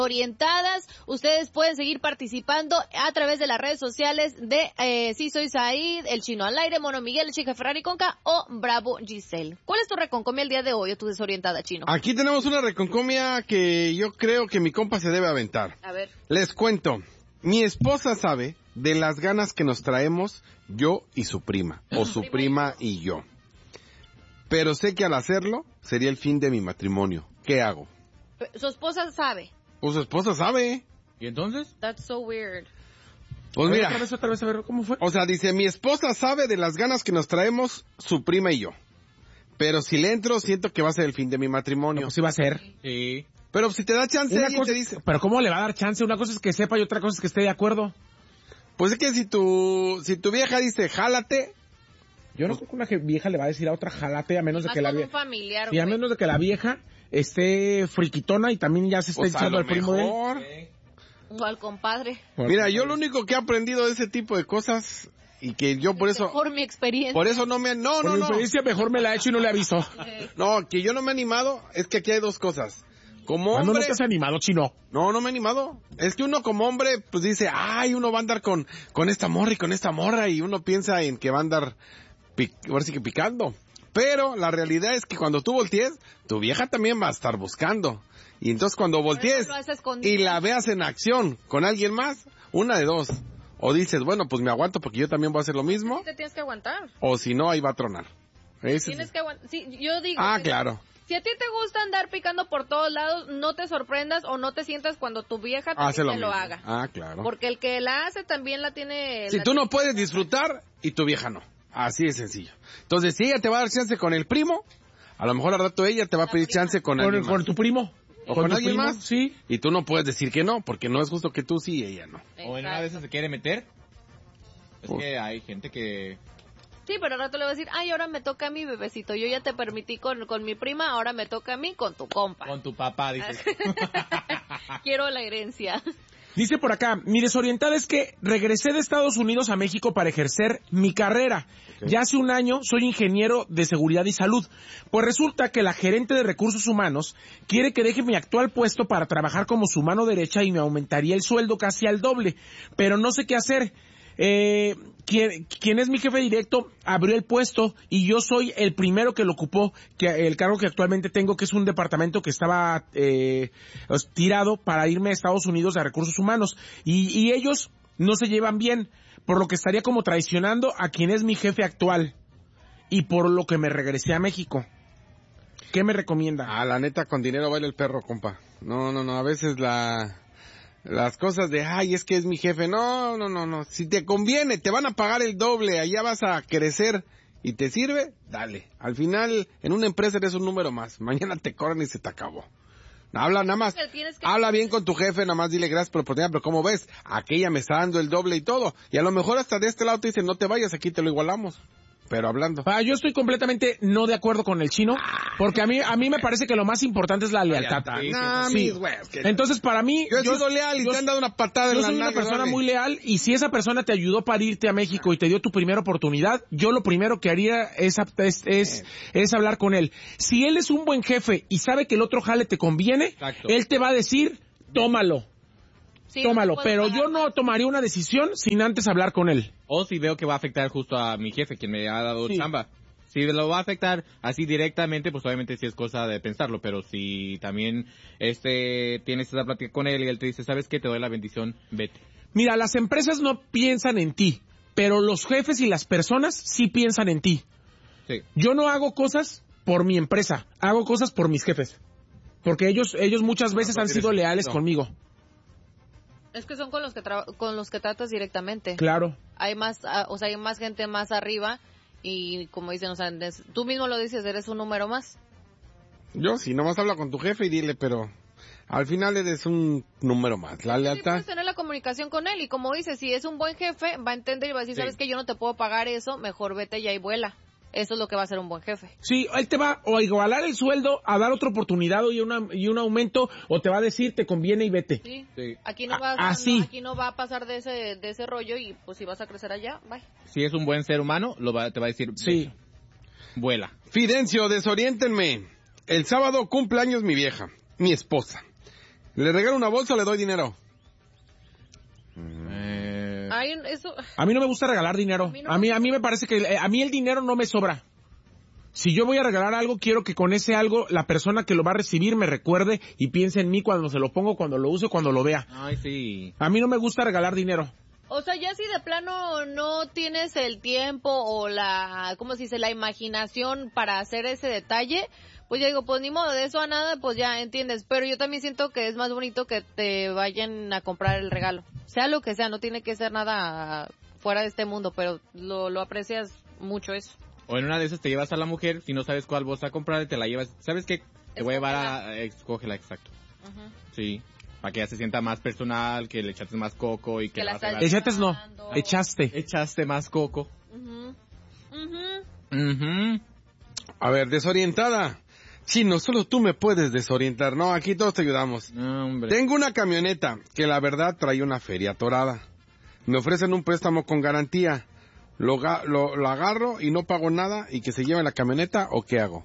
orientadas. Ustedes pueden seguir participando a través de las redes sociales de Sí Soy Said, El Chino al Aire, Mono Miguel, El Chica Ferrari Conca o Bravo Giselle. ¿Cuál es tu reconcomia el día de hoy o tu desorientada, Chino? Aquí tenemos una reconcomia que yo creo que mi compa se debe aventar. A ver. Les cuento. Mi esposa sabe de las ganas que nos traemos yo y su prima, o su prima y yo. Pero sé que al hacerlo sería el fin de mi matrimonio. ¿Qué hago? Su esposa sabe. Pues su esposa sabe. ¿Y entonces? That's so weird. Pues mira. Otra vez, a ver, ¿cómo fue? O sea, dice, mi esposa sabe de las ganas que nos traemos su prima y yo. Pero si le entro, siento que va a ser el fin de mi matrimonio. Pues sí va a ser. Sí. Pero si te da chance, ella te dice... Pero ¿cómo le va a dar chance? Una cosa es que sepa y otra cosa es que esté de acuerdo. Pues es que si tu vieja dice, jálate... Yo no creo que una vieja le va a decir a otra jálate, a menos de que la vieja... familiar, y a menos de que la vieja esté friquitona y también ya se esté echando al primo de él. O al compadre. Mira, yo lo único que he aprendido de ese tipo de cosas y que yo por eso... Por mi experiencia. Por eso no me... No. Mi experiencia mejor me la he hecho y no le aviso. No, que yo no me he animado, es que aquí hay dos cosas. Como hombre... ¿Cuándo no te has animado, Chino? No me he animado. Es que uno como hombre, pues dice, ay, uno va a andar con esta morra y con esta morra y uno piensa en que va a andar, ahora sí que picando. Pero la realidad es que cuando tú voltees, tu vieja también va a estar buscando. Y entonces cuando voltees y la veas en acción con alguien más, una de dos. O dices, bueno, pues me aguanto porque yo también voy a hacer lo mismo. Sí, te tienes que aguantar. O si no, ahí va a tronar. Tienes que aguantar. Sí, yo digo... claro. Si a ti te gusta andar picando por todos lados, no te sorprendas o no te sientas cuando tu vieja también lo haga. Ah, claro. Porque el que la hace también la tiene... Si tú no puedes disfrutar y tu vieja no. Así de sencillo. Entonces, si ella te va a dar chance con el primo, a lo mejor al rato ella te va a pedir chance con alguien más. ¿Con tu primo? ¿O con alguien más? Sí. Y tú no puedes decir que no, porque no es justo que tú sí y ella no. Exacto. O en una vez se quiere meter. Es que hay gente que... Sí, pero al rato le va a decir, ay, ahora me toca a mi bebecito. Yo ya te permití con mi prima, ahora me toca a mí con tu compa. Con tu papá, dices. Quiero la herencia. Dice por acá, mi desorientada es que regresé de Estados Unidos a México para ejercer mi carrera. Okay. Ya hace un año soy ingeniero de seguridad y salud. Pues resulta que la gerente de recursos humanos quiere que deje mi actual puesto para trabajar como su mano derecha y me aumentaría el sueldo casi al doble. Pero no sé qué hacer. Quien es mi jefe directo abrió el puesto y yo soy el primero que lo ocupó, que el cargo que actualmente tengo, que es un departamento que estaba tirado para irme a Estados Unidos a recursos humanos y ellos no se llevan bien, por lo que estaría como traicionando a quien es mi jefe actual y por lo que me regresé a México. ¿Qué me recomienda? La neta, con dinero baila el perro, compa. No, a veces las cosas de, ay, es que es mi jefe. No. Si te conviene, te van a pagar el doble, allá vas a crecer y te sirve, dale. Al final, en una empresa eres un número más. Mañana te corren y se te acabó. Habla nada más, habla bien con tu jefe, nada más dile gracias por la oportunidad, pero como ves, aquella me está dando el doble y todo. Y a lo mejor hasta de este lado te dicen, no te vayas, aquí te lo igualamos. Pero hablando. Yo estoy completamente no de acuerdo con el Chino, porque a mí me parece que lo más importante es la lealtad. Sí. Entonces, para mí... Yo he sido leal y te han dado una patada en la nalga. Yo soy una persona muy leal, y si esa persona te ayudó para irte a México y te dio tu primera oportunidad, yo lo primero que haría es hablar con él. Si él es un buen jefe y sabe que el otro jale te conviene, exacto, él te va a decir, tómalo. Sí, tómalo, pero yo no tomaría una decisión sin antes hablar con él. O si veo que va a afectar justo a mi jefe, quien me ha dado chamba. Si lo va a afectar así directamente, pues obviamente sí es cosa de pensarlo, pero si también tienes esa plática con él y él te dice, ¿sabes qué? Te doy la bendición, vete. Mira, las empresas no piensan en ti, pero los jefes y las personas sí piensan en ti. Sí. Yo no hago cosas por mi empresa, hago cosas por mis jefes, porque ellos muchas veces han sido leales conmigo. Es que son con los que tratas directamente. Claro. Hay más, hay más gente más arriba y como dicen, tú mismo lo dices, eres un número más. Yo sí, nomás habla con tu jefe y dile, pero al final eres un número más. La lealtad. Sí, puedes tener la comunicación con él y como dices, si es un buen jefe, va a entender y va a decir, sabes que yo no te puedo pagar eso, mejor vete ya y vuela. Eso es lo que va a hacer un buen jefe. Sí, él te va o a igualar el sueldo, a dar otra oportunidad y un aumento, o te va a decir, te conviene y vete. Sí. Aquí no va a pasar de ese rollo y pues si vas a crecer allá, bye. Si es un buen ser humano, te va a decir, sí, vuela. Fidencio, desoriéntenme. El sábado cumple años mi vieja, mi esposa. ¿Le regalo una bolsa o le doy dinero? Ay, eso... A mí no me gusta regalar dinero. A mí me parece que a mí el dinero no me sobra. Si yo voy a regalar algo, quiero que con ese algo la persona que lo va a recibir me recuerde y piense en mí cuando se lo pongo, cuando lo use, cuando lo vea. Ay, sí. A mí no me gusta regalar dinero. O sea, ya si de plano no tienes el tiempo o ¿cómo se dice? La imaginación para hacer ese detalle, pues ya digo, pues ni modo, de eso a nada, pues ya entiendes. Pero yo también siento que es más bonito que te vayan a comprar el regalo. Sea lo que sea, no tiene que ser nada fuera de este mundo, pero lo aprecias mucho eso. O en una de esas te llevas a la mujer, si no sabes cuál bolsa comprar, te la llevas. ¿Sabes qué? Te voy a llevar a... Escógela, exacto. Sí, para que ya se sienta más personal, que le echaste más coco y que la vas a... Echaste no, echaste. Echaste más coco. A ver, desorientada. Chino, solo tú me puedes desorientar. No, aquí todos te ayudamos. No, hombre. Tengo una camioneta que la verdad trae una feria atorada. Me ofrecen un préstamo con garantía. Lo agarro y no pago nada y que se lleve la camioneta, ¿o qué hago?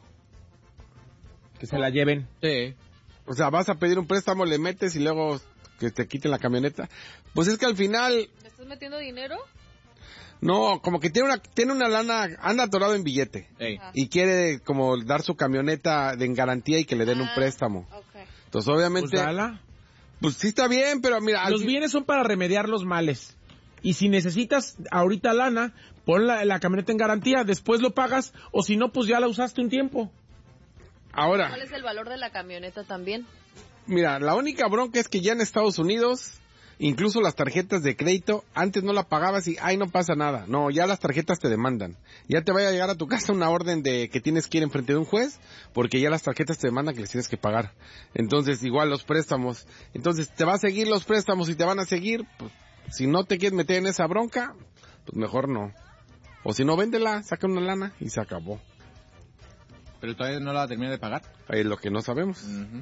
Que se la lleven. Sí. O sea, vas a pedir un préstamo, le metes y luego que te quiten la camioneta. Pues es que al final... ¿Le estás metiendo dinero? No, como que tiene una lana, anda atorado en billete. Y quiere como dar su camioneta en garantía y que le den un préstamo. Okay. Entonces obviamente... Pues sí está bien, pero mira... Los bienes son para remediar los males. Y si necesitas ahorita lana, pon la camioneta en garantía, después lo pagas, o si no, pues ya la usaste un tiempo. Ahora... ¿Cuál es el valor de la camioneta también? Mira, la única bronca es que ya en Estados Unidos, incluso las tarjetas de crédito, antes no la pagabas y, ay, no pasa nada. No, ya las tarjetas te demandan. Ya te vaya a llegar a tu casa una orden de que tienes que ir enfrente de un juez, porque ya las tarjetas te demandan que les tienes que pagar. Entonces, igual los préstamos. Entonces, te va a seguir los préstamos y te van a seguir, pues... Si no te quieres meter en esa bronca, pues mejor no. O si no, véndela, saca una lana y se acabó. ¿Pero todavía no la termina de pagar? Es lo que no sabemos.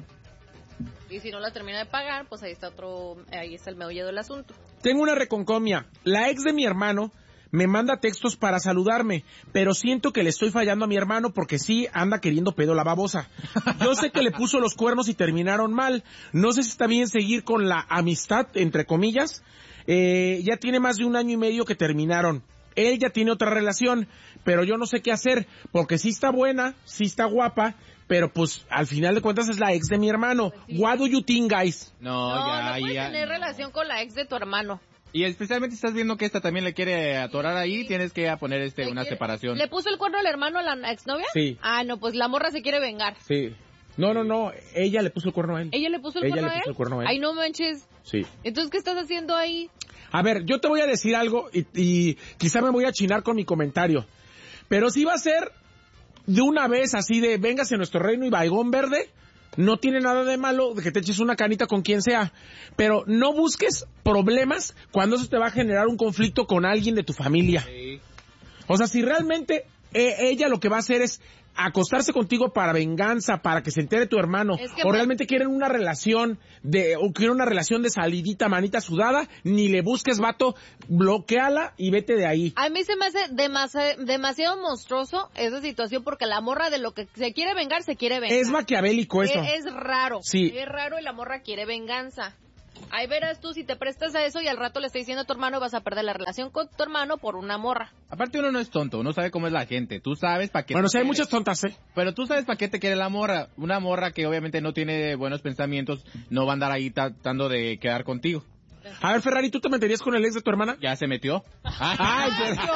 Y si no la termina de pagar, pues ahí está el meollo del asunto. Tengo una reconcomia. La ex de mi hermano me manda textos para saludarme, pero siento que le estoy fallando a mi hermano porque sí anda queriendo pedo la babosa. Yo sé que le puso los cuernos y terminaron mal. No sé si está bien seguir con la amistad, entre comillas. Ya tiene más de 1 año y medio que terminaron. Él ya tiene otra relación, pero yo no sé qué hacer, porque sí está buena, sí está guapa, pero pues al final de cuentas es la ex de mi hermano. Pues sí. What do you think, guys? No puedes tener relación con la ex de tu hermano. Y especialmente si estás viendo que esta también le quiere atorar ahí, tienes que poner una separación. ¿Le puso el cuerno al hermano a la exnovia? Sí. Ah, no, pues la morra se quiere vengar. Sí. No, ella le puso el cuerno a él. ¿Ella le puso el cuerno a él? Ay, no manches. Sí. Entonces, ¿qué estás haciendo ahí? A ver, yo te voy a decir algo y quizá me voy a chinar con mi comentario. Pero si va a ser de una vez así de véngase a nuestro reino y baigón verde, no tiene nada de malo de que te eches una canita con quien sea. Pero no busques problemas cuando eso te va a generar un conflicto con alguien de tu familia. Sí. O sea, si realmente ella lo que va a hacer es acostarse contigo para venganza, para que se entere tu hermano, o realmente quieren una relación de salidita, manita sudada, ni le busques, vato, bloqueala y vete de ahí. A mí se me hace demasiado monstruoso esa situación, porque la morra de lo que se quiere vengar, se quiere vengar. Es maquiavélico eso. Es raro. Sí. Es raro y la morra quiere venganza. Ahí verás tú si te prestas a eso y al rato le estoy diciendo a tu hermano, vas a perder la relación con tu hermano por una morra. Aparte uno no es tonto, uno sabe cómo es la gente. Tú sabes para qué... Bueno, sí hay muchas tontas, Pero tú sabes para qué te quiere la morra. Una morra que obviamente no tiene buenos pensamientos, no va a andar ahí tratando de quedar contigo. A ver, Ferrari, ¿tú te meterías con el ex de tu hermana? Ya se metió. Ay,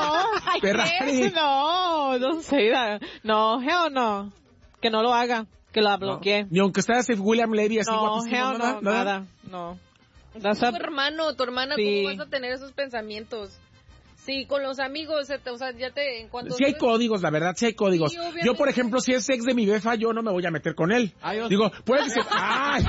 Ferrari. No sé. No, hell no. Que no lo haga, que la bloquee. Ni aunque sea William Levy así guapísimo. No, nada. No. Tu hermano, tu hermana, sí. ¿Cómo vas a tener esos pensamientos? Sí, con los amigos, o sea, ya te... Sí hay códigos, la verdad, sí hay códigos. Sí, yo, por ejemplo, si es ex de mi befa, yo no me voy a meter con él. Digo, puede que se... ¡Ay!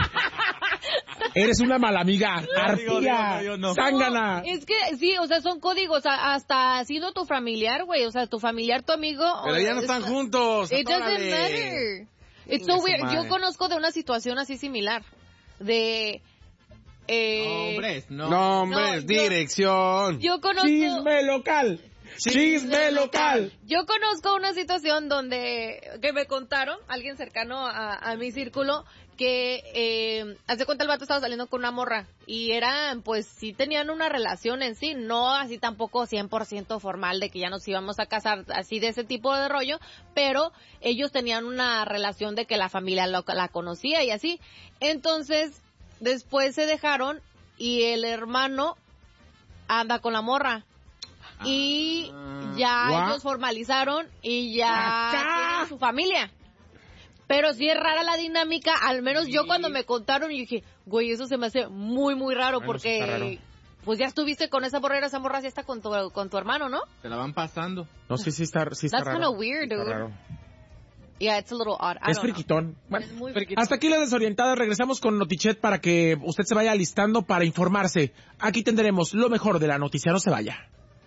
Eres una mala amiga, arpía, zángana. Es que, sí, o sea, son códigos, hasta siendo tu familiar, güey, o sea, tu familiar, tu amigo... Pero ya no están juntos. It doesn't matter. It's so weird. Yo conozco de una situación así similar, de... Nombres, dirección. Yo conozco... Chisme local. Yo conozco una situación que me contaron, alguien cercano a mi círculo, que, haz de cuenta el vato estaba saliendo con una morra y eran, pues sí tenían una relación en sí, no así tampoco 100% formal de que ya nos íbamos a casar, así de ese tipo de rollo, pero ellos tenían una relación de que la familia la conocía y así. Entonces, después se dejaron y el hermano anda con la morra. Y ya ellos formalizaron y ya tienen su familia. Pero sí es rara la dinámica, al menos yo cuando me contaron, y dije, güey, eso se me hace muy, muy raro, bueno, porque raro. Pues ya estuviste con esa morra sí está con tu hermano, ¿no? Te la van pasando. No, sí está raro. That's kind of weird, dude. Raro. Yeah, it's a little odd. Es friquitón. Bueno, hasta aquí las desorientadas. Regresamos con Notichet para que usted se vaya alistando para informarse. Aquí tendremos lo mejor de la noticia. No se vaya.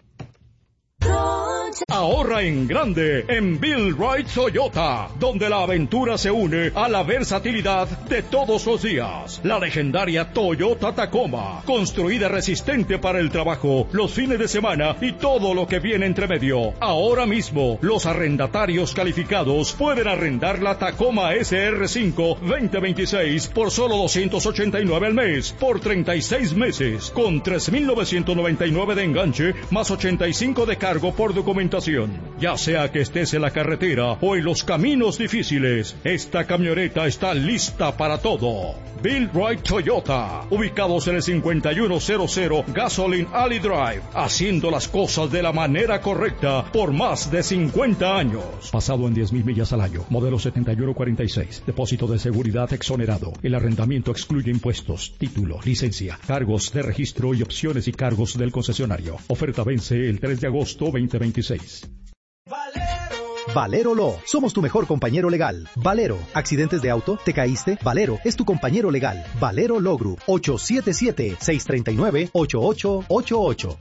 Ahorra en grande en Bill Wright Toyota, donde la aventura se une a la versatilidad de todos los días. La legendaria Toyota Tacoma, construida resistente para el trabajo, los fines de semana y todo lo que viene entre medio. Ahora mismo, los arrendatarios calificados pueden arrendar la Tacoma SR5 2026 por solo $289 al mes, por 36 meses, con $3,999 de enganche, más $85 de cargo por documentación. Ya sea que estés en la carretera o en los caminos difíciles, esta camioneta está lista para todo. Bill Wright Toyota, ubicados en el 5100 Gasoline Alley Drive, haciendo las cosas de la manera correcta por más de 50 años. Basado en 10,000 millas al año, modelo 7146, depósito de seguridad exonerado. El arrendamiento excluye impuestos, título, licencia, cargos de registro y opciones y cargos del concesionario. Oferta vence el 3 de agosto 2026. Valero Law, somos tu mejor compañero legal. Valero, accidentes de auto, te caíste, Valero es tu compañero legal. Valero Law Group, 877-639-8888.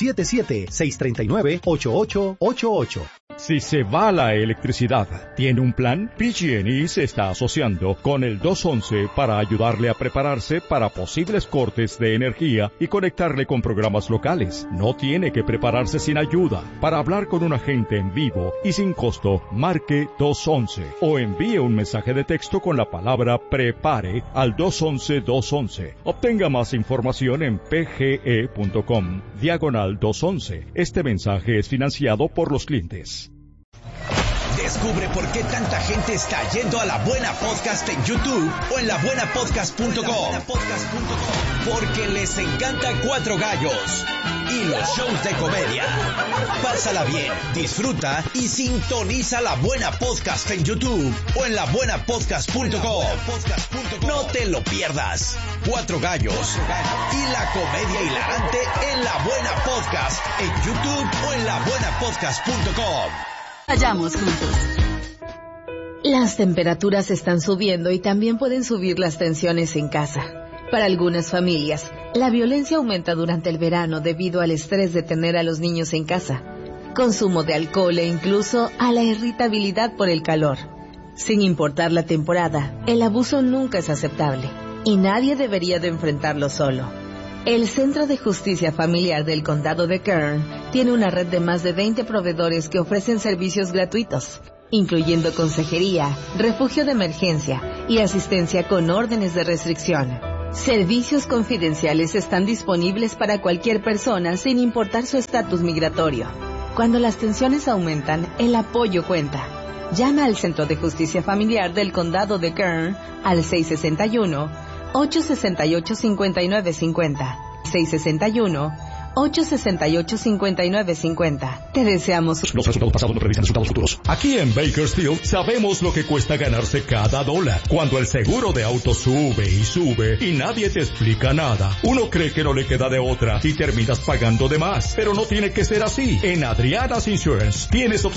877-639-8888. Si se va la electricidad, ¿tiene un plan? PG&E se está asociando con el 211 para ayudarle a prepararse para posibles cortes de energía y conectarle con programas locales. No tiene que prepararse sin ayuda. Para hablar con un agente en vivo y sin costo, marque 211 o envíe un mensaje de texto con la palabra PREPARE al 211-211. Obtenga más información en pge.com/211. Este mensaje es financiado por los clientes. Descubre por qué tanta gente está yendo a La Buena Podcast en YouTube o en labuenapodcast.com. Porque les encanta Cuatro Gallos y los shows de comedia. Pásala bien, disfruta y sintoniza La Buena Podcast en YouTube o en labuenapodcast.com. No te lo pierdas. Cuatro Gallos y la comedia hilarante en La Buena Podcast en YouTube o en labuenapodcast.com. Vayamos juntos. Las temperaturas están subiendo y también pueden subir las tensiones en casa. Para algunas familias, la violencia aumenta durante el verano debido al estrés de tener a los niños en casa, consumo de alcohol e incluso a la irritabilidad por el calor. Sin importar la temporada, el abuso nunca es aceptable y nadie debería de enfrentarlo solo. El Centro de Justicia Familiar del Condado de Kern tiene una red de más de 20 proveedores que ofrecen servicios gratuitos, incluyendo consejería, refugio de emergencia y asistencia con órdenes de restricción. Servicios confidenciales están disponibles para cualquier persona sin importar su estatus migratorio. Cuando las tensiones aumentan, el apoyo cuenta. Llama al Centro de Justicia Familiar del Condado de Kern al 661-868-5950. 661-868-5950. Te deseamos. Los resultados pasados no predicen resultados futuros. Aquí en Bakersfield sabemos lo que cuesta ganarse cada dólar. Cuando el seguro de auto sube y sube y nadie te explica nada, uno cree que no le queda de otra y terminas pagando de más. Pero no tiene que ser así. En Adriana's Insurance tienes